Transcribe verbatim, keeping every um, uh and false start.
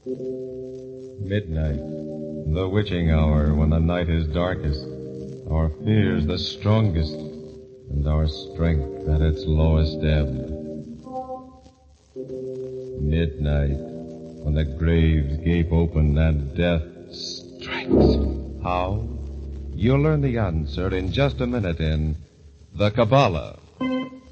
Midnight, the witching hour when the night is darkest, our fears the strongest, and our strength at its lowest ebb. Midnight, when the graves gape open and death strikes. How? You'll learn the answer in just a minute in The Kabbalah.